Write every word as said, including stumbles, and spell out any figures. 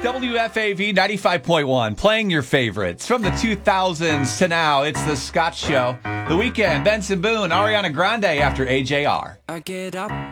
W F A V ninety-five point one, playing your favorites from the two thousands to now. It's The Scott Show. The Weekend, Benson Boone, Ariana Grande after A J R. I get up